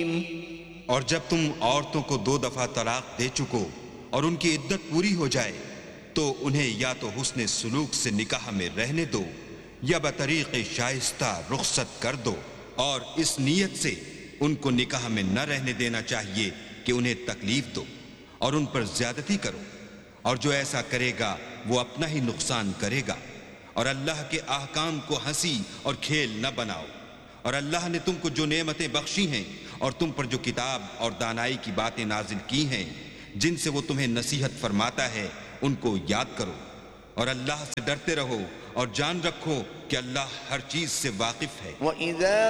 और जब तुम औरतों को 2 दफा तलाक दे चुको और उनकी इद्दत पूरी हो जाए तो उन्हें या तो हुस्ने सुलूक से निकाह में रहने दो या बतरीक़े शाइस्ता रुखसत कर दो, और इस नीयत से उनको निकाह में न रहने देना चाहिए कि उन्हें तकलीफ दो और उन पर ज्यादती करो, और जो ऐसा करेगा वो अपना ही नुकसान करेगा। और अल्लाह के ahकाम को हंसी और खेल न बनाओ, और अल्लाह ने तुमको जो नेमतें बख्शी हैं और तुम पर जो किताब और दानाई की बातें नाजिल की हैं जिनसे वो तुम्हें नसीहत फरमाता है, उनको याद करो और अल्लाह से डरते रहो और जान रखो कि अल्लाह हर चीज से वाकिफ है।